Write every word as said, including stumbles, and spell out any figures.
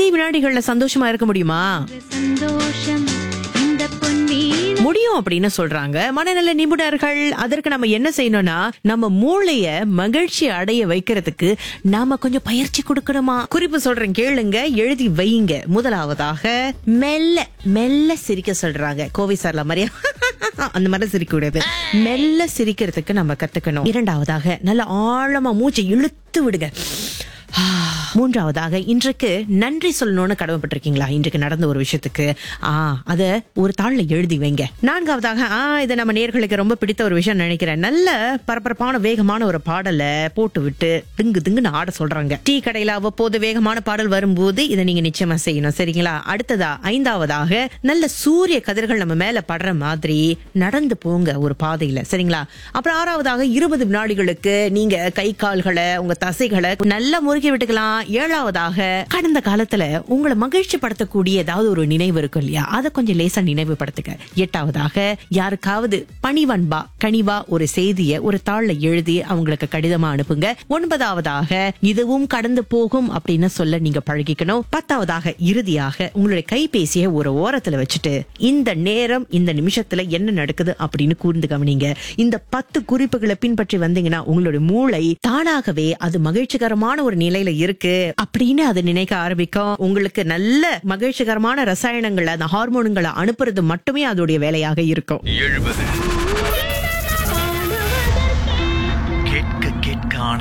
வினாடிகள்ல சந்தோஷமா இருக்க முடியுமா? சந்தோஷம் இந்த பொன்னீர் முடியும் அப்படின்னு சொல்றாங்க மனநல நிபுணர்கள். அதற்கு நம்ம என்ன செய்யணும்னா, நம்ம மூளைய மகிழ்ச்சி அடைய வைக்கிறதுக்கு நாம கொஞ்சம் பயிற்சி கொடுக்கணுமா. குறிப்பு சொல்றேன், கேளுங்க, எழுதி வைங்க. முதலாவதாக மெல்ல மெல்ல சிரிக்க சொல்றாங்க. கோவை சார்ல மாதிரியா அந்த மாதிரி சிரிக்க கூடாது. மெல்ல சிரிக்கிறதுக்கு நம்ம கத்துக்கணும். இரண்டாவதாக நல்ல ஆழமா மூச்சை இழுத்து விடுங்க. மூன்றாவதாக, இன்றைக்கு நன்றி சொல்லணும்னு கடமைப்பட்டிருக்கீங்களா? இன்றைக்கு நடந்த ஒரு விஷயத்துக்கு ஆ அத ஒரு தாள்ல எழுதி வைங்க. நான்காவதாக, ஆ இதை நம்ம நேயர்களுக்கு ரொம்ப பிடித்த ஒரு விஷயம் நினைக்கிறேன், நல்ல பரபரப்பான வேகமான ஒரு பாடலை போட்டு விட்டு திங்கு திங்குன்னு ஆட சொல்றாங்க. டீ கடையில அவ்வப்போது வேகமான பாடல் வரும்போது இதை நீங்க நிச்சயமா செய்யணும், சரிங்களா? அடுத்ததா ஐந்தாவதாக, நல்ல சூரிய கதிர்கள் நம்ம மேல படுற மாதிரி நடந்து போங்க ஒரு பாதையில, சரிங்களா? அப்புறம் ஆறாவதாக, இருபது வினாடிகளுக்கு நீங்க கை கால்களை உங்க தசைகளை நல்லா முறுக்கி விட்டுக்கலாம். ஏழாவதாக, கடந்த காலத்துல உங்களை மகிழ்ச்சி படுத்தக்கூடிய ஏதாவது ஒரு நினைவு இருக்கும் இல்லையா, அதை கொஞ்சம் லேசா நினைவுபடுத்துங்க. எட்டாவதாக, யாருக்காவது பணிவன்பா கனிவா ஒரு செய்திய ஒரு தாள்ல எழுதி அவங்களுக்கு கடிதமா அனுப்புங்க. ஒன்பதாவதாக, இதுவும் கடந்து போகும் அப்படின்னு சொல்ல நீங்க பழகிக்கணும். பத்தாவதாக, இறுதியாக உங்களுடைய கைபேசியை ஒரு ஓரத்துல வச்சுட்டு இந்த நேரம் இந்த நிமிஷத்துல என்ன நடக்குது அப்படின்னு கூர்ந்து கவனிங்க. இந்த பத்து குறிப்புகளை பின்பற்றி வந்தீங்கன்னா உங்களுடைய மூளை தானாகவே அது மகிழ்ச்சிகரமான ஒரு நிலையில இருக்கு அப்படின்னு அதை நினைக்க ஆரம்பிக்கும். உங்களுக்கு நல்ல மகிழ்ச்சிகரமான ரசாயனங்களை, அந்த ஹார்மோன்களை அனுப்புறது மட்டுமே அதோடைய வேலையாக இருக்கும். எழுபது